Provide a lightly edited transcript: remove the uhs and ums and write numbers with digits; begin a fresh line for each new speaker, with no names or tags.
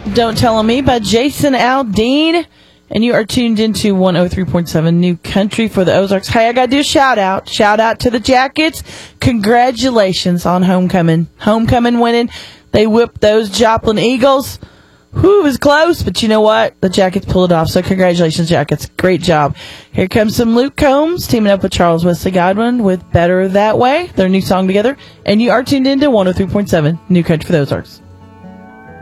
Don't Tell On Me by Jason Aldean. And you are tuned into 103.7 New Country for the Ozarks. Hey, I got to do a shout out. Shout out to the Jackets. Congratulations on homecoming. Homecoming winning. They whipped those Joplin Eagles. Whew, it was close, but you know what? The Jackets pulled it off. So congratulations, Jackets. Great job. Here comes some Luke Combs teaming up with Charles Wesley Godwin with Better That Way, their new song together. And you are tuned into 103.7 New Country for the Ozarks.